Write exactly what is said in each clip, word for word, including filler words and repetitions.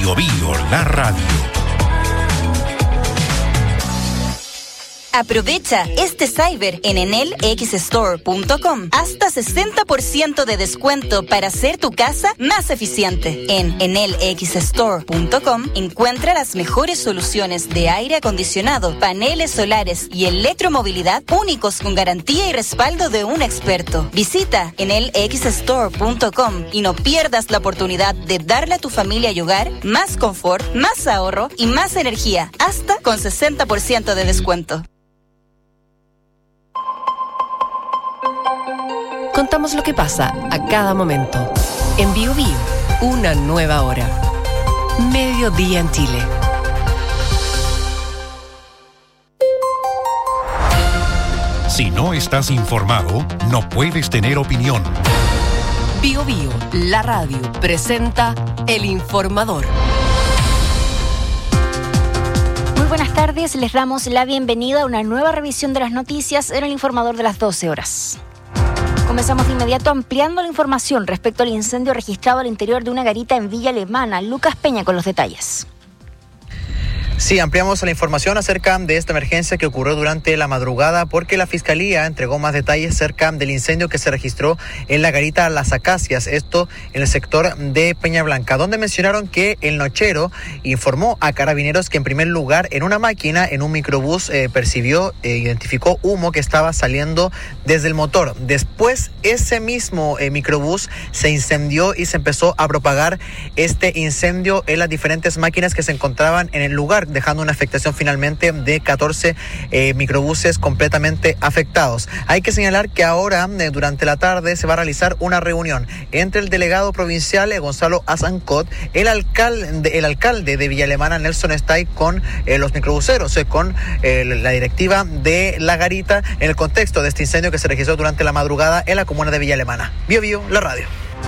Bio Bio, la radio. Aprovecha este cyber en enel x store punto com. Hasta sesenta por ciento de descuento para hacer tu casa más eficiente. En enel x store punto com encuentra las mejores soluciones de aire acondicionado, paneles solares y electromovilidad únicos con garantía y respaldo de un experto. Visita enel x store punto com y no pierdas la oportunidad de darle a tu familia y hogar más confort, más ahorro y más energía, hasta con sesenta por ciento de descuento. Contamos lo que pasa a cada momento. En Bio Bio, una nueva hora. Mediodía en Chile. Si no estás informado, no puedes tener opinión. Bio Bio, la radio, presenta El Informador. Muy buenas tardes, les damos la bienvenida a una nueva revisión de las noticias en El Informador de las doce horas. Comenzamos de inmediato ampliando la información respecto al incendio registrado al interior de una garita en Villa Alemana. Lucas Peña con los detalles. Sí, ampliamos la información acerca de esta emergencia que ocurrió durante la madrugada porque la Fiscalía entregó más detalles acerca del incendio que se registró en la garita Las Acacias, esto en el sector de Peña Blanca, donde mencionaron que el nochero informó a Carabineros que en primer lugar en una máquina, en un microbús, eh, percibió e eh, identificó humo que estaba saliendo desde el motor. Después ese mismo eh, microbús se incendió y se empezó a propagar este incendio en las diferentes máquinas que se encontraban en el lugar, dejando una afectación finalmente de catorce eh, microbuses completamente afectados. Hay que señalar que ahora, eh, durante la tarde, se va a realizar una reunión entre el delegado provincial eh, Gonzalo Azancot, el alcalde, el alcalde de Villa Alemana, Nelson Stay, con eh, los microbuseros, eh, con eh, la directiva de La Garita, en el contexto de este incendio que se registró durante la madrugada en la comuna de Villa Alemana. Bio Bio, la radio.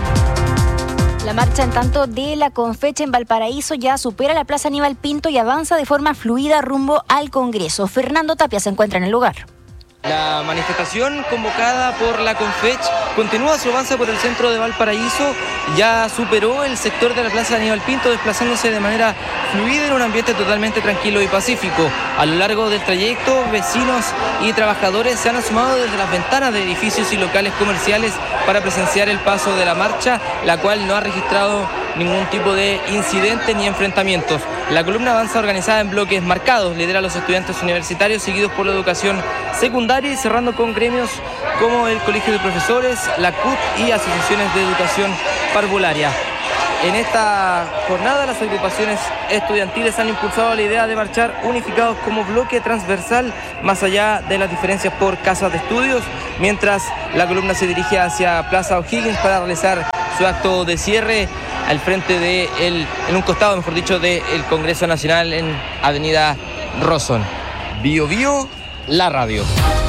La marcha, en tanto, de la Confeche en Valparaíso ya supera la Plaza Aníbal Pinto y avanza de forma fluida rumbo al Congreso. Fernando Tapia se encuentra en el lugar. La manifestación convocada por la Confech continúa su avance por el centro de Valparaíso, ya superó el sector de la Plaza Aníbal Pinto, desplazándose de manera fluida en un ambiente totalmente tranquilo y pacífico. A lo largo del trayecto, vecinos y trabajadores se han asomado desde las ventanas de edificios y locales comerciales para presenciar el paso de la marcha, la cual no ha registrado ningún tipo de incidente ni enfrentamientos. La columna avanza organizada en bloques marcados, lidera a los estudiantes universitarios, seguidos por la educación secundaria y cerrando con gremios como el Colegio de Profesores, la C U T y asociaciones de educación parvularia. En esta jornada, las agrupaciones estudiantiles han impulsado la idea de marchar unificados como bloque transversal, más allá de las diferencias por casas de estudios, mientras la columna se dirige hacia Plaza O'Higgins para realizar su acto de cierre al frente de el, en un costado, mejor dicho, del Congreso Nacional en Avenida Rosón. Bio Bio, la radio.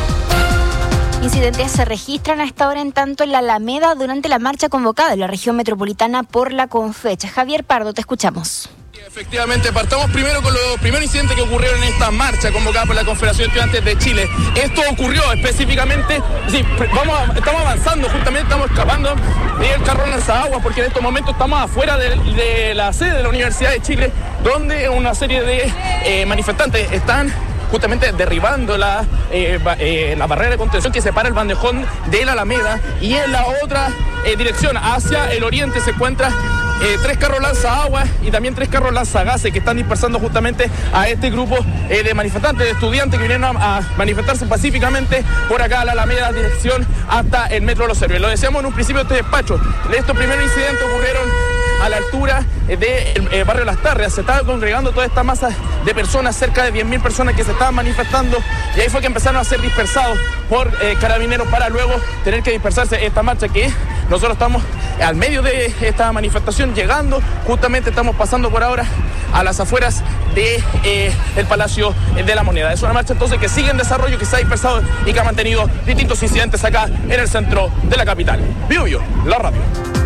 Incidentes se registran a esta hora, en tanto, en la Alameda durante la marcha convocada en la región metropolitana por la Confecha. Javier Pardo, te escuchamos. Efectivamente, partamos primero con los primeros incidentes que ocurrieron en esta marcha convocada por la Confederación de Estudiantes de Chile. Esto ocurrió específicamente, sí, vamos a, estamos avanzando, justamente estamos escapando del carro lanzaagua, porque en estos momentos estamos afuera de, de la sede de la Universidad de Chile, donde una serie de eh, manifestantes están justamente derribando la, eh, eh, la barrera de contención que separa el bandejón de la Alameda, y en la otra eh, dirección, hacia el oriente, se encuentra Eh, tres carros lanzaagua y también tres carros lanzagases que están dispersando justamente a este grupo eh, de manifestantes, de estudiantes que vinieron a, a manifestarse pacíficamente por acá a la Alameda, dirección hasta el Metro Los Héroes. Lo decíamos en un principio de este despacho, estos primeros incidentes ocurrieron a la altura del de eh, barrio Las Tarrias. Se estaba congregando toda esta masa de personas, cerca de diez mil personas que se estaban manifestando, y ahí fue que empezaron a ser dispersados por eh, carabineros para luego tener que dispersarse esta marcha, que nosotros estamos al medio de esta manifestación, llegando, justamente estamos pasando por ahora a las afueras de, eh, del Palacio de la Moneda. Es una marcha entonces que sigue en desarrollo, que se ha dispersado y que ha mantenido distintos incidentes acá en el centro de la capital. Bio Bio, la radio.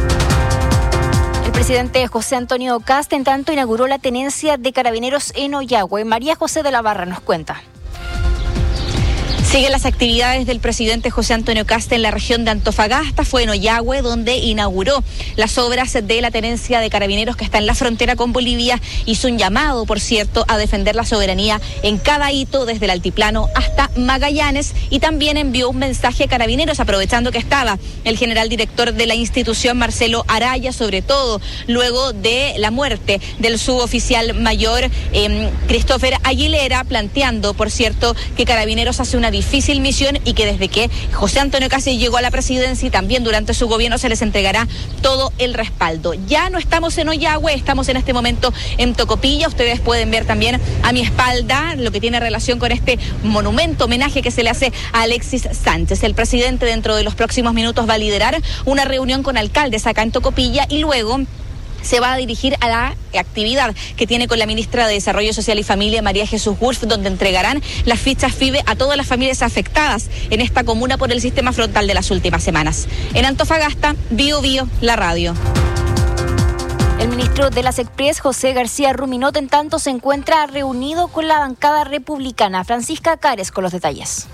El presidente José Antonio Kast, en tanto, inauguró la tenencia de carabineros en Ollagüe. María José de la Barra nos cuenta. Siguen las actividades del presidente José Antonio Kast en la región de Antofagasta. Fue en Ollagüe donde inauguró las obras de la tenencia de carabineros que está en la frontera con Bolivia. Hizo un llamado, por cierto, a defender la soberanía en cada hito, desde el altiplano hasta Magallanes, y también envió un mensaje a carabineros, aprovechando que estaba el general director de la institución, Marcelo Araya, sobre todo luego de la muerte del suboficial mayor eh, Christopher Aguilera, planteando, por cierto, que carabineros hace una difícil misión y que desde que José Antonio Kast llegó a la presidencia y también durante su gobierno se les entregará todo el respaldo. Ya no estamos en Ollagüe, estamos en este momento en Tocopilla. Ustedes pueden ver también a mi espalda lo que tiene relación con este monumento, homenaje que se le hace a Alexis Sánchez. El presidente dentro de los próximos minutos va a liderar una reunión con alcaldes acá en Tocopilla y luego se va a dirigir a la actividad que tiene con la ministra de Desarrollo Social y Familia, María Jesús Wolf, donde entregarán las fichas F I B E a todas las familias afectadas en esta comuna por el sistema frontal de las últimas semanas. En Antofagasta, Bio Bio, la radio. El ministro de las Express, José García Ruminot, en tanto se encuentra reunido con la bancada republicana. Francisca Cares con los detalles.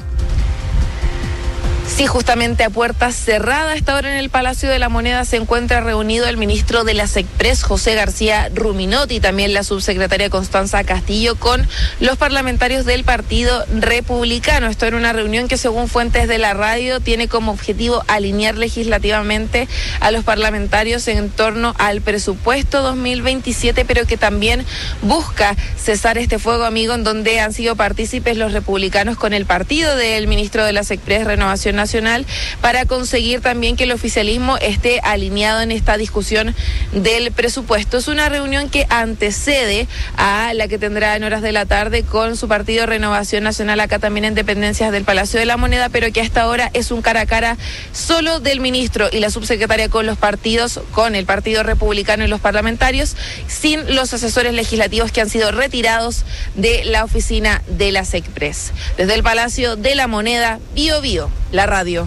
Sí, justamente a puertas cerradas, esta hora en el Palacio de la Moneda se encuentra reunido el ministro de las Express, José García Ruminot, y también la subsecretaria Constanza Castillo con los parlamentarios del Partido Republicano. Esto en una reunión que, según fuentes de la radio, tiene como objetivo alinear legislativamente a los parlamentarios en torno al presupuesto dos mil veintisiete, pero que también busca cesar este fuego amigo en donde han sido partícipes los republicanos con el partido del ministro de las Express, Renovación Nacional, para conseguir también que el oficialismo esté alineado en esta discusión del presupuesto. Es una reunión que antecede a la que tendrá en horas de la tarde con su partido Renovación Nacional, acá también en dependencias del Palacio de la Moneda, pero que hasta ahora es un cara a cara solo del ministro y la subsecretaria con los partidos, con el Partido Republicano y los parlamentarios, sin los asesores legislativos que han sido retirados de la oficina de las Express. Desde el Palacio de la Moneda, Bio Bio, la radio.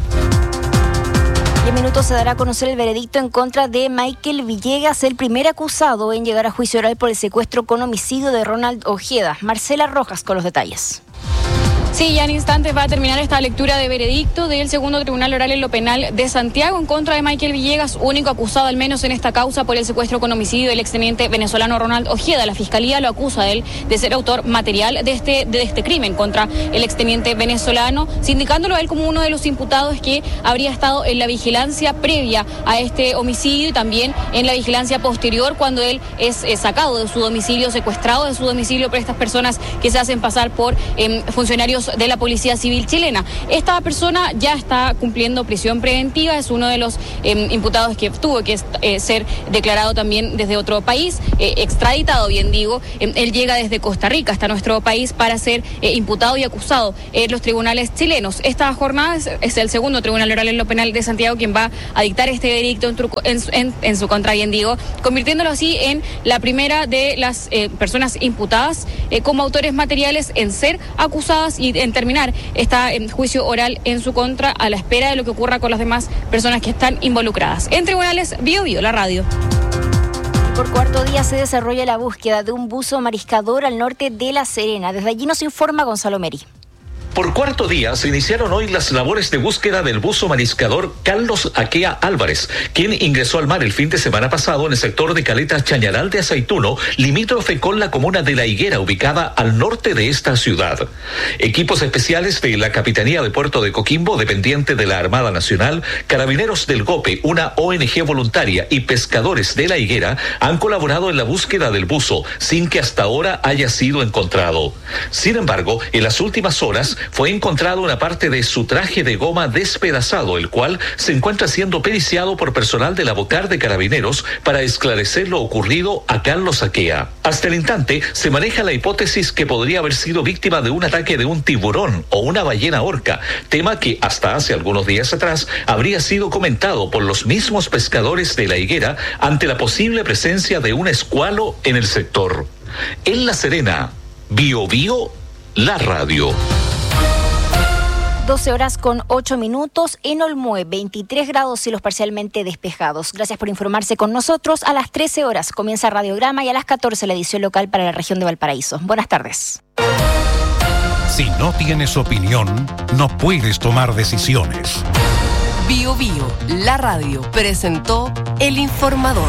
Y en minutos se dará a conocer el veredicto en contra de Michael Villegas, el primer acusado en llegar a juicio oral por el secuestro con homicidio de Ronald Ojeda. Marcela Rojas con los detalles. Sí, ya en instantes va a terminar esta lectura de veredicto del segundo tribunal oral en lo penal de Santiago en contra de Michael Villegas, único acusado al menos en esta causa por el secuestro con homicidio del exteniente venezolano Ronald Ojeda. La fiscalía lo acusa de él de ser autor material de este, de este crimen contra el exteniente venezolano, sindicándolo a él como uno de los imputados que habría estado en la vigilancia previa a este homicidio y también en la vigilancia posterior cuando él es eh, sacado de su domicilio, secuestrado de su domicilio por estas personas que se hacen pasar por eh, funcionarios de la Policía Civil chilena. Esta persona ya está cumpliendo prisión preventiva, es uno de los eh, imputados que tuvo que eh, ser declarado también desde otro país, eh, extraditado, bien digo. Eh, él llega desde Costa Rica hasta nuestro país para ser eh, imputado y acusado en los tribunales chilenos. Esta jornada es, es el segundo tribunal oral en lo penal de Santiago quien va a dictar este veredicto en, truco, en, en, en su contra, bien digo, convirtiéndolo así en la primera de las eh, personas imputadas eh, como autores materiales en ser acusadas y en terminar este juicio oral en su contra a la espera de lo que ocurra con las demás personas que están involucradas. En tribunales, Bio Bio, la radio. Por cuarto día se desarrolla la búsqueda de un buzo mariscador al norte de La Serena. Desde allí nos informa Gonzalo Meri. Por cuarto día se iniciaron hoy las labores de búsqueda del buzo mariscador Carlos Aquea Álvarez, quien ingresó al mar el fin de semana pasado en el sector de Caleta Chañaral de Aceituno, limítrofe con la comuna de La Higuera, ubicada al norte de esta ciudad. Equipos especiales de la Capitanía de Puerto de Coquimbo, dependiente de la Armada Nacional, Carabineros del GOPE, una O N G voluntaria y pescadores de La Higuera han colaborado en la búsqueda del buzo, sin que hasta ahora haya sido encontrado. Sin embargo, en las últimas horas fue encontrado una parte de su traje de goma despedazado, el cual se encuentra siendo periciado por personal de la Bocar de Carabineros para esclarecer lo ocurrido a Carlos Aquea. Hasta el instante se maneja la hipótesis que podría haber sido víctima de un ataque de un tiburón o una ballena orca, tema que hasta hace algunos días atrás habría sido comentado por los mismos pescadores de La Higuera ante la posible presencia de un escualo en el sector. En La Serena, Bio Bio, la radio. doce horas con ocho minutos. En Olmué, veintitrés grados, cielos parcialmente despejados. Gracias por informarse con nosotros. A las trece horas comienza Radiograma y a las catorce la edición local para la región de Valparaíso. Buenas tardes. Si no tienes opinión, no puedes tomar decisiones. Bio Bio, la radio, presentó El Informador.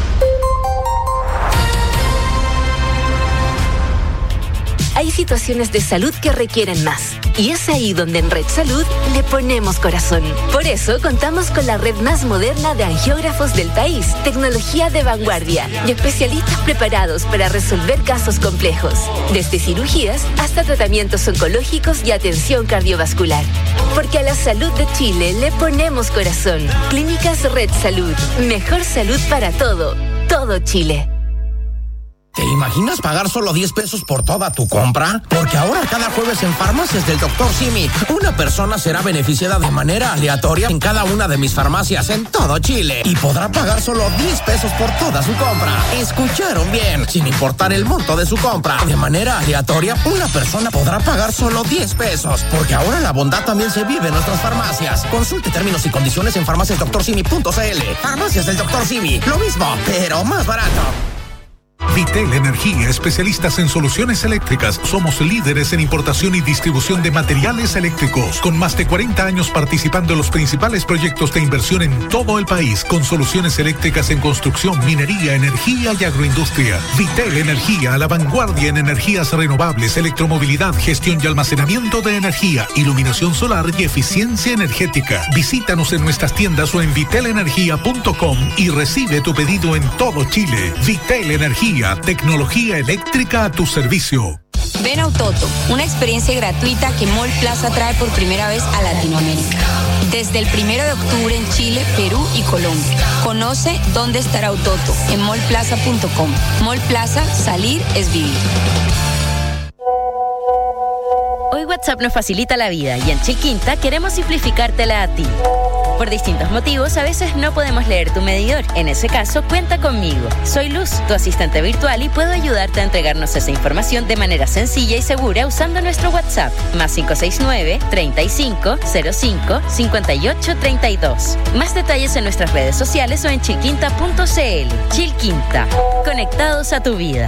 Hay situaciones de salud que requieren más. Y es ahí donde en Red Salud le ponemos corazón. Por eso contamos con la red más moderna de angiógrafos del país, tecnología de vanguardia y especialistas preparados para resolver casos complejos, desde cirugías hasta tratamientos oncológicos y atención cardiovascular. Porque a la salud de Chile le ponemos corazón. Clínicas Red Salud. Mejor salud para todo. Todo Chile. ¿Te imaginas pagar solo diez pesos por toda tu compra? Porque ahora cada jueves en Farmacias del doctor Simi, una persona será beneficiada de manera aleatoria en cada una de mis farmacias en todo Chile y podrá pagar solo diez pesos por toda su compra. ¿Escucharon bien? Sin importar el monto de su compra. De manera aleatoria, una persona podrá pagar solo diez pesos. Porque ahora la bondad también se vive en nuestras farmacias. Consulte términos y condiciones en farmacias doctor simi punto c l. Farmacias del doctor Simi. Lo mismo, pero más barato. Vitel Energía, especialistas en soluciones eléctricas. Somos líderes en importación y distribución de materiales eléctricos, con más de cuarenta años participando en los principales proyectos de inversión en todo el país, con soluciones eléctricas en construcción, minería, energía y agroindustria. Vitel Energía, a la vanguardia en energías renovables, electromovilidad, gestión y almacenamiento de energía, iluminación solar y eficiencia energética. Visítanos en nuestras tiendas o en vitel energía punto com y recibe tu pedido en todo Chile. Vitel Energía, tecnología eléctrica a tu servicio. Ven a Autoto, una experiencia gratuita que Mall Plaza trae por primera vez a Latinoamérica. Desde el primero de octubre en Chile, Perú y Colombia. Conoce dónde estará Autoto en mall plaza punto com. Mall Plaza, salir es vivir. Hoy WhatsApp nos facilita la vida y en Chilquinta queremos simplificártela a ti. Por distintos motivos, a veces no podemos leer tu medidor. En ese caso, cuenta conmigo. Soy Luz, tu asistente virtual, y puedo ayudarte a entregarnos esa información de manera sencilla y segura usando nuestro WhatsApp. Más cinco seis nueve, treinta y cinco, cero cinco, cincuenta y ocho, treinta y dos. Más detalles en nuestras redes sociales o en chilquinta punto c l. Chilquinta. Conectados a tu vida.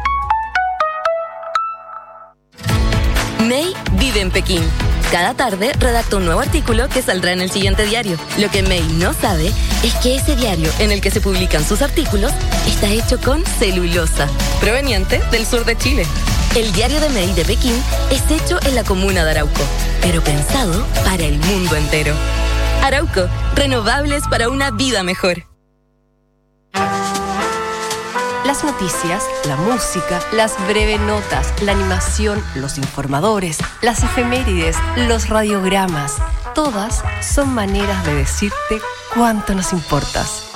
May vive en Pekín. Cada tarde redacta un nuevo artículo que saldrá en el siguiente diario. Lo que May no sabe es que ese diario en el que se publican sus artículos está hecho con celulosa, proveniente del sur de Chile. El diario de May de Pekín es hecho en la comuna de Arauco, pero pensado para el mundo entero. Arauco, renovables para una vida mejor. Las noticias, la música, las breves notas, la animación, los informadores, las efemérides, los radiogramas, todas son maneras de decirte cuánto nos importas.